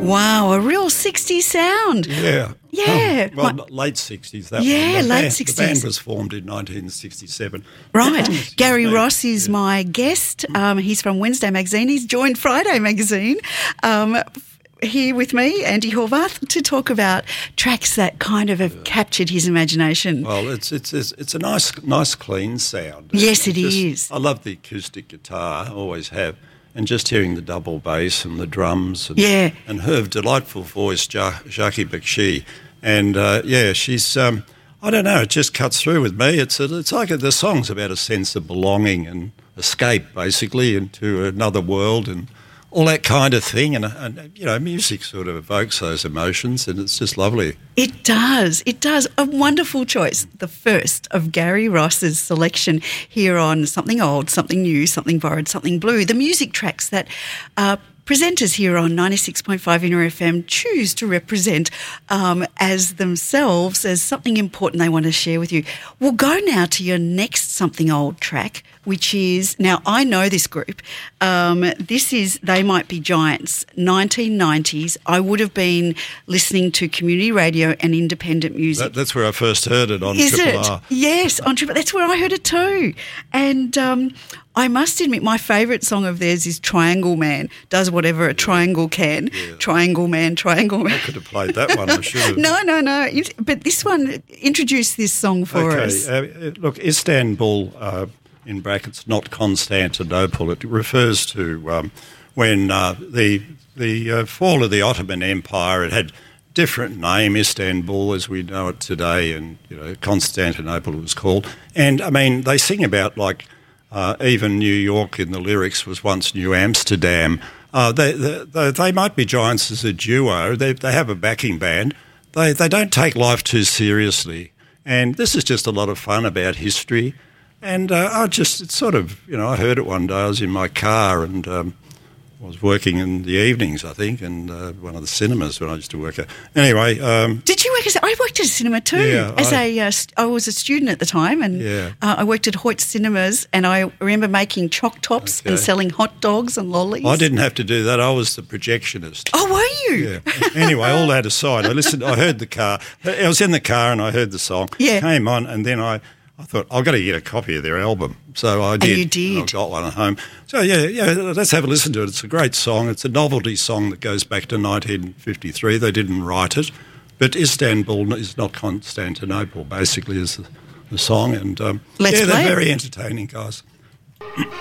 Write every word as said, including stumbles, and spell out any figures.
Wow, a real sixties sound. Yeah. Yeah. Oh, well, My- late sixties, that Yeah, one. The late band, sixties. The band was formed in nineteen sixty-seven. Right. Gary me. Ross is Yeah. my guest. Um, he's from Wednesday Magazine. He's joined Friday Magazine. Um, here with me, Andy Horvath, to talk about tracks that kind of have yeah. captured his imagination. Well, it's it's it's, it's a nice, nice, clean sound. Yes, it it's just, is. I love the acoustic guitar, I always have, and just hearing the double bass and the drums. And, yeah. And her delightful voice, ja- Jackie Bakshi. And, uh, yeah, she's, um, I don't know, it just cuts through with me. It's a, it's like a, the song's about a sense of belonging and escape, basically, into another world and all that kind of thing. And, and, you know, music sort of evokes those emotions, and it's just lovely. It does. It does. A wonderful choice. The first of Gary Ross's selection here on Something Old, Something New, Something Borrowed, Something Blue. The music tracks that uh, presenters here on ninety-six point five Inner F M choose to represent um, as themselves, as something important they want to share with you. We'll go now to your next Something Old track, which is, now I know this group, um, this is They Might Be Giants, nineteen nineties. I would have been listening to community radio and independent music. That, that's where I first heard it, on Is Triple it? R. Yes, on Triple. That's where I heard it too. And um, I must admit, my favourite song of theirs is Triangle Man. Does whatever a triangle can. Yeah. Triangle Man, Triangle Man. I could have played that one, I should have. no, no, no. It- But this one, introduce this song for okay. us. Uh, look, Istanbul, uh, in brackets, not Constantinople, it refers to um, when uh, the the uh, fall of the Ottoman Empire. It had different name, Istanbul as we know it today, and you know Constantinople it was called. And I mean, they sing about like uh, even New York in the lyrics was once New Amsterdam. Uh, they, they they might be giants as a duo. They they have a backing band. They they don't take life too seriously, and this is just a lot of fun about history. And uh, I just, it's sort of, you know, I heard it one day. I was in my car and um, I was working in the evenings, I think, in uh, one of the cinemas when I used to work at. Anyway. Um, Did you work as, I worked at a cinema too. Yeah, as I, a, uh, st- I was a student at the time, and yeah. uh, I worked at Hoyt Cinemas, and I remember making choc tops Okay. and selling hot dogs and lollies. I didn't have to do that. I was the projectionist. Oh, were you? Yeah. Anyway, all that aside, I listened, I heard the car. I was in the car and I heard the song. Yeah. Came on, and then I, I thought, I've got to get a copy of their album. So I did. you did? I got one at home. So, yeah, yeah, let's have a listen to it. It's a great song. It's a novelty song that goes back to nineteen fifty-three. They didn't write it. But Istanbul is not Constantinople, basically, is the, the song. And, um, Let's yeah, play they're it. very entertaining, guys.